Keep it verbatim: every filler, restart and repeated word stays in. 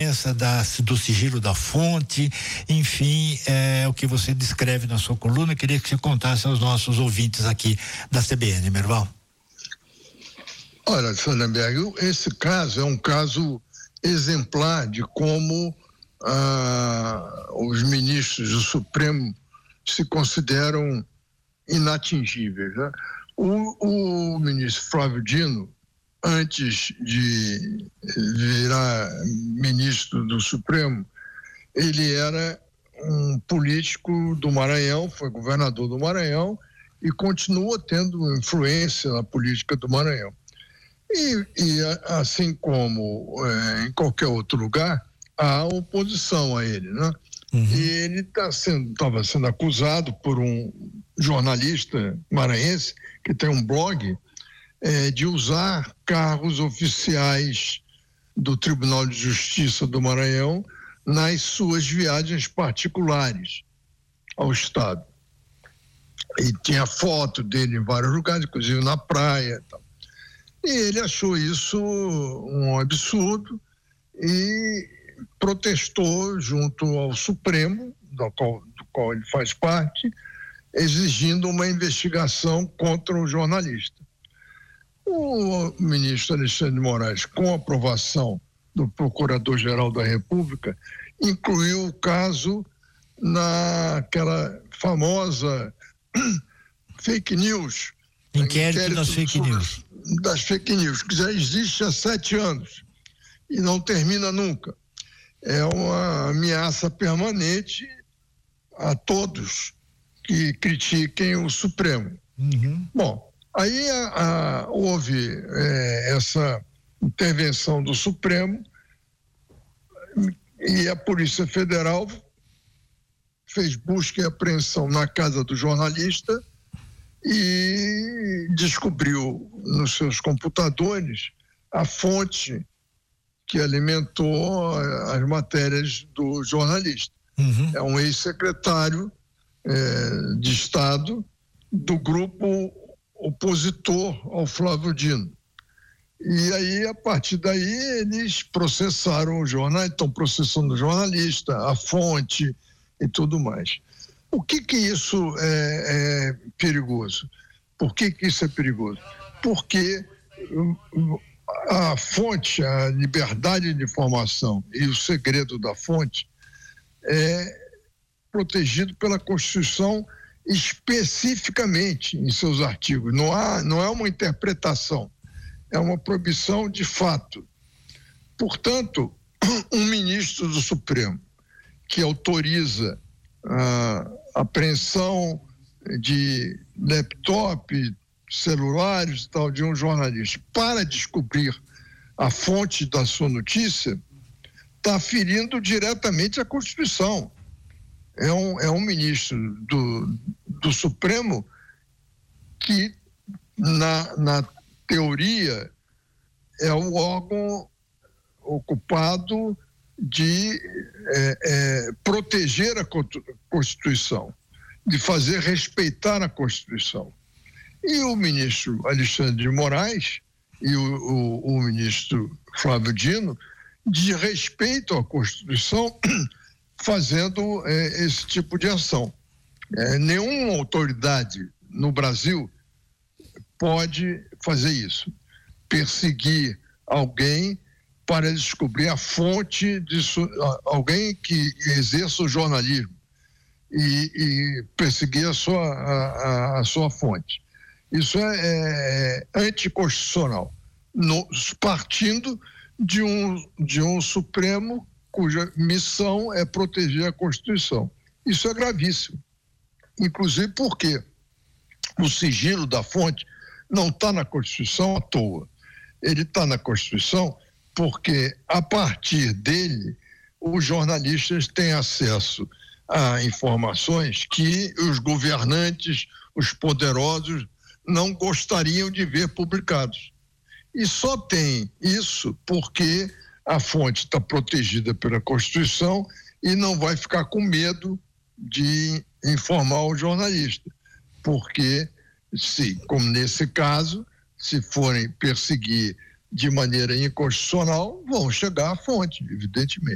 imprensa, da, do sigilo da fonte, enfim, é o que você descreve na sua coluna. Queria que você contasse aos nossos ouvintes aqui da C B N, Merval. Olha, Sandberg, esse caso é um caso exemplar de como ah, os ministros do Supremo se consideram inatingíveis, né? O, o ministro Flávio Dino, antes de virar ministro do Supremo, ele era um político do Maranhão, foi governador do Maranhão e continua tendo influência na política do Maranhão. E, e assim como é, em qualquer outro lugar, há oposição a ele, né? Uhum. E ele tá sendo, estava sendo acusado por um jornalista maranhense que tem um blog é, de usar cargos oficiais do Tribunal de Justiça do Maranhão nas suas viagens particulares ao Estado. E tinha foto dele em vários lugares, inclusive na praia e tal. E ele achou isso um absurdo e protestou junto ao Supremo, do qual, do qual ele faz parte, exigindo uma investigação contra o jornalista. O ministro Alexandre de Moraes, com a aprovação do Procurador-Geral da República, incluiu o caso naquela famosa fake news. Inquérito, inquérito das fake news. Das fake news, que já existe há sete anos e não termina nunca. É uma ameaça permanente a todos que critiquem o Supremo. Uhum. Bom, aí a, a, houve é, essa intervenção do Supremo e a Polícia Federal fez busca e apreensão na casa do jornalista e descobriu nos seus computadores a fonte que alimentou as matérias do jornalista. Uhum. É um ex-secretário é, de Estado do grupo opositor ao Flávio Dino. E aí, a partir daí, eles processaram o jornal, estão processando o jornalista, a fonte e tudo mais. O que que isso é, é perigoso? Por que que isso é perigoso? Porque a fonte, a liberdade de informação e o segredo da fonte é protegido pela Constituição especificamente em seus artigos. Não há, não é uma interpretação, é uma proibição de fato. Portanto, um ministro do Supremo que autoriza a apreensão de laptop, celulares e tal de um jornalista para descobrir a fonte da sua notícia, está ferindo diretamente a Constituição. É um, é um ministro do, do Supremo que, na, na teoria, é o órgão ocupado de é, é, proteger a Constituição, de fazer respeitar a Constituição. E o ministro Alexandre de Moraes e o, o, o ministro Flávio Dino desrespeitam a Constituição fazendo é, esse tipo de ação. É, nenhuma autoridade no Brasil pode fazer isso, perseguir alguém para descobrir a fonte de su... alguém que exerça o jornalismo e, e perseguir a sua, a, a sua fonte. Isso é, é anticonstitucional, no, partindo de um, de um Supremo cuja missão é proteger a Constituição. Isso é gravíssimo. Inclusive porque o sigilo da fonte não está na Constituição à toa. Ele está na Constituição porque, a partir dele, os jornalistas têm acesso a informações que os governantes, os poderosos, não gostariam de ver publicados. E só tem isso porque a fonte está protegida pela Constituição e não vai ficar com medo de informar o jornalista. Porque, se, como nesse caso, se forem perseguir de maneira inconstitucional, vão chegar à fonte, evidentemente.